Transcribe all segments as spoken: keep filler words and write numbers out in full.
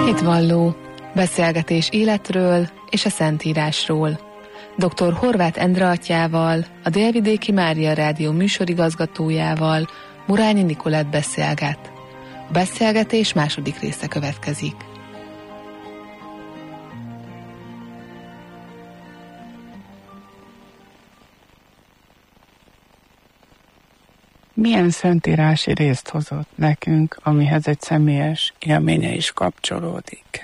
Hitvalló. Beszélgetés életről és a Szentírásról. doktor Horváth Endre atyával, a Délvidéki Mária Rádió műsorigazgatójával, Murányi Nikolett beszélget. A beszélgetés második része következik. Milyen szentírási részt hozott nekünk, amihez egy személyes élménye is kapcsolódik?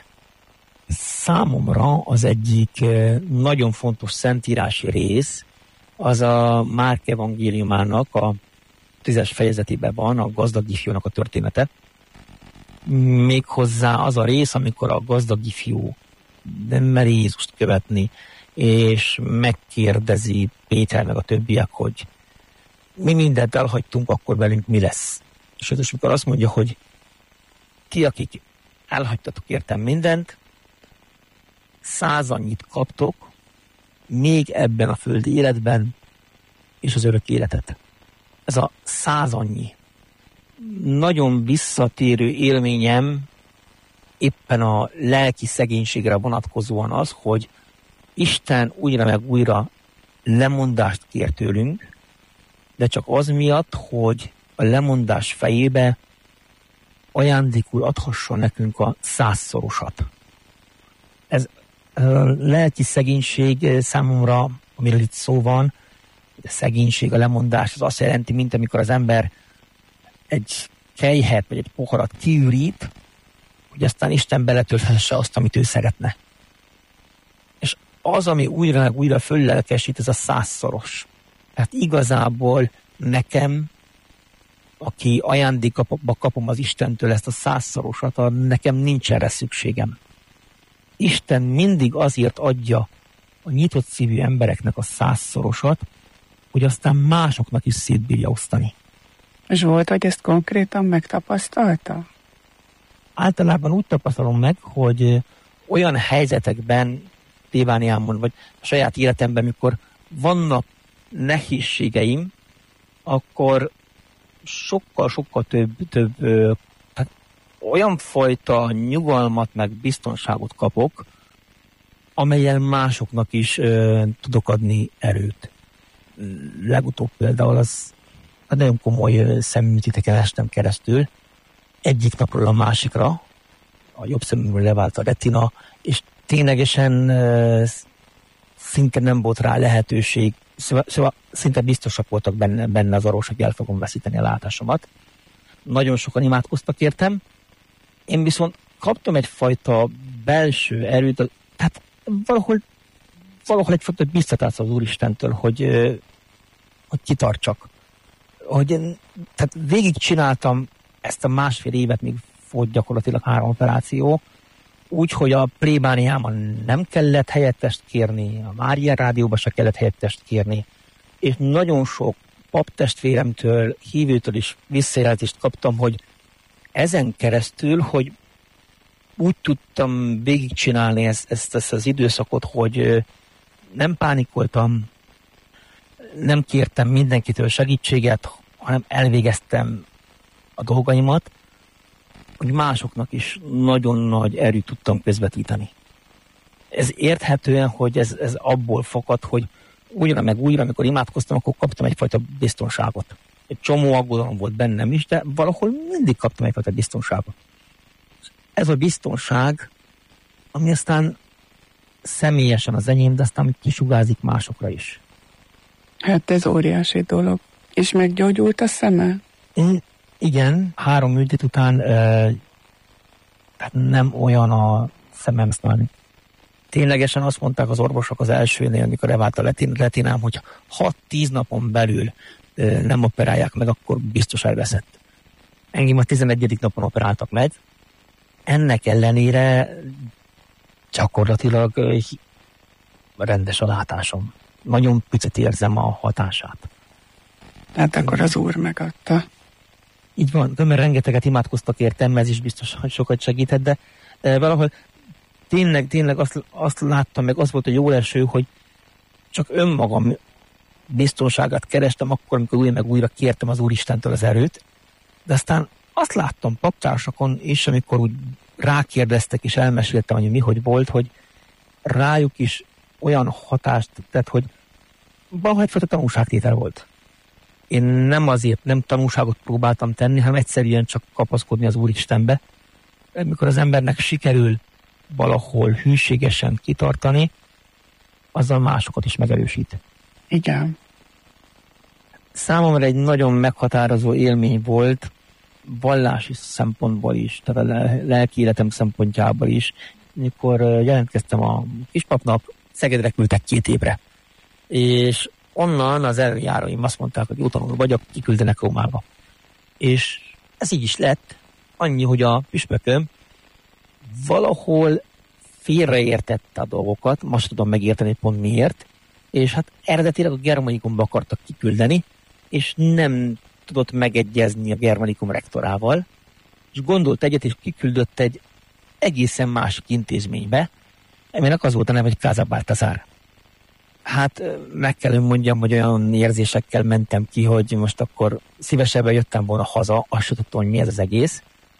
Számomra az egyik nagyon fontos szentírási rész, az a Márk evangéliumának a tízes fejezetében van, a gazdag ifjúnak a története. Méghozzá az a rész, amikor a gazdag ifjú nem meri Jézust követni, és megkérdezi Péter meg a többiek, hogy mi mindent elhagytunk, akkor velünk mi lesz. És az, amikor azt mondja, hogy ti, akik elhagytatok értem mindent, száz annyit kaptok, még ebben a földi életben, és az örök életet. Ez a száz annyi. Nagyon visszatérő élményem éppen a lelki szegénységre vonatkozóan az, hogy Isten újra meg újra lemondást kér tőlünk, de csak az miatt, hogy a lemondás fejébe ajándékul adhasson nekünk a százszorosat. Ez a lelki szegénység számomra, amiről itt szó van, a szegénység, a lemondás, az azt jelenti, mint amikor az ember egy kelyhet vagy egy poharat kiürít, hogy aztán Isten beletölthesse azt, amit ő szeretne. És az, ami újra meg újra föllelkesít, ez a százszoros. Tehát igazából nekem, aki ajándékba kapom az Istentől ezt a százszorosat, nekem nincs erre szükségem. Isten mindig azért adja a nyitott szívű embereknek a százszorosat, hogy aztán másoknak is szétbírja osztani. És volt, hogy ezt konkrétan megtapasztalta? Általában úgy tapasztalom meg, hogy olyan helyzetekben, plébániámon, vagy a saját életemben, mikor vannak nehézségeim, akkor sokkal-sokkal több, több tehát olyan fajta nyugalmat meg biztonságot kapok, amellyel másoknak is ö, tudok adni erőt. Legutóbb például az nagyon komoly szemműtéteken estem keresztül. Egyik napról a másikra a jobb szemünkről levált a retina, és ténylegesen ö, szinte nem volt rá lehetőség, szóval, szóval szinte biztosak voltak benne, benne az orvosok, hogy el fogom veszíteni a látásomat. Nagyon sokan imádkoztak értem. Én viszont kaptam egyfajta belső erőt, tehát valahol, valahol egyfajta biztatást az Úristentől, hogy, hogy kitartsak. Hogy én, tehát végigcsináltam ezt a másfél évet, még volt gyakorlatilag három operáció, úgy, hogy a plébániában nem kellett helyettest kérni, a Mária Rádióban se kellett helyettest kérni, és nagyon sok paptestvéremtől, hívőtől is visszajelzést kaptam, hogy ezen keresztül, hogy úgy tudtam végigcsinálni ezt, ezt, ezt az időszakot, hogy nem pánikoltam, nem kértem mindenkitől segítséget, hanem elvégeztem a dolgaimat, hogy másoknak is nagyon nagy erőt tudtam közvetíteni. Ez érthetően, hogy ez, ez abból fakad, hogy újra meg újra, amikor imádkoztam, akkor kaptam egyfajta biztonságot. Egy csomó aggodalom volt bennem is, de valahol mindig kaptam egyfajta biztonságot. Ez a biztonság, ami aztán személyesen az enyém, de aztán kisugázik másokra is. Hát ez óriási dolog. És meggyógyult a szeme? Én, igen, három műtét után e, hát nem olyan a szemem szálni. Ténylegesen azt mondták az orvosok az elsőnél, amikor levált a letin, letinám, hogy hat-tíz napon belül e, nem operálják meg, akkor biztos elveszett. Engem a tizenegyedik napon operáltak meg. Ennek ellenére gyakorlatilag e, rendes a látásom. Nagyon picit érzem a hatását. Tehát akkor az Úr megadta. Így van, mert rengeteget imádkoztak értem, ez is biztos, hogy sokat segített, de e, valahol tényleg, tényleg azt, azt láttam, meg az volt a jó első, hogy csak önmagam biztonságát kerestem akkor, amikor újra meg újra kértem az Úristentől az erőt, de aztán azt láttam paptársakon is, amikor úgy rákérdeztek, és elmeséltem, hogy mi hogy volt, hogy rájuk is olyan hatást tett, hogy valahogy egyfajta tanulságtétel volt. Én nem azért nem tanulságot próbáltam tenni, hanem egyszerűen csak kapaszkodni az Úristenbe. Amikor az embernek sikerül valahol hűségesen kitartani, azzal másokat is megerősít. Igen. Számomra egy nagyon meghatározó élmény volt, vallási szempontból is, tehát a lelki életem szempontjából is. Mikor jelentkeztem a kispapnak, Szegedre küldtek két évre. És onnan az előjáróim azt mondták, hogy jó tanuló vagyok, kiküldenek Rómába. És ez így is lett, annyi, hogy a püspököm valahol félreértette a dolgokat, most tudom megérteni pont miért, és hát eredetileg a Germanikumba akartak kiküldeni, és nem tudott megegyezni a Germanikum rektorával, és gondolt egyet, és kiküldött egy egészen másik intézménybe, aminek az volt a neve, hogy Casa Baltasar. Hát meg kell mondjam, hogy olyan érzésekkel mentem ki, hogy most akkor szívesebben jöttem volna haza, azt sem tudtam, hogy mi ez az egész.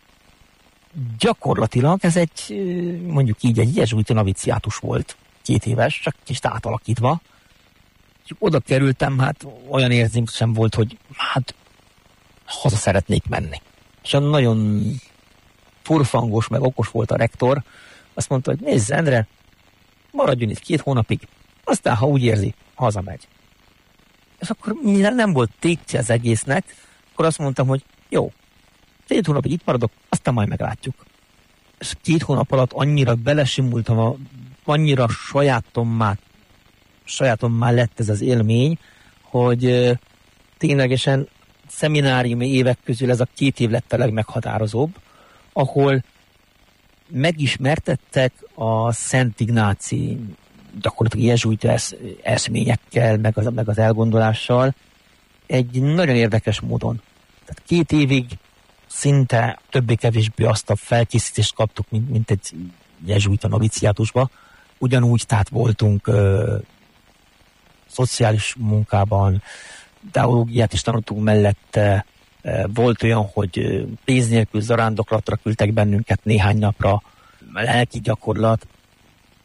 Gyakorlatilag ez egy, mondjuk így, egy jezsuita noviciátus volt, két éves, csak kicsit átalakítva. És oda kerültem, hát olyan érzésem volt, hogy hát haza szeretnék menni. És nagyon furfangos, meg okos volt a rektor. Azt mondta, hogy nézz, Endre, maradjon itt két hónapig, aztán, ha úgy érzi, hazamegy. És akkor mivel nem volt tétje az egésznek, akkor azt mondtam, hogy jó, két hónapig itt maradok, aztán majd meglátjuk. És két hónap alatt annyira belesimultam, a, annyira sajátommá, sajátommá lett ez az élmény, hogy euh, ténylegesen szemináriumi évek közül ez a két év lett a legmeghatározóbb, ahol megismertettek a Szent Ignáci gyakorlatilag jezsuita esz, eszményekkel, meg az, meg az elgondolással egy nagyon érdekes módon. Tehát két évig szinte többé-kevésbé azt a felkészítést kaptuk, mint, mint egy jezsuita noviciátusba. Ugyanúgy, tehát voltunk ö, szociális munkában, teológiát is tanultunk mellette, volt olyan, hogy pénz nélkül zarándoklatra küldtek bennünket néhány napra, lelki gyakorlat,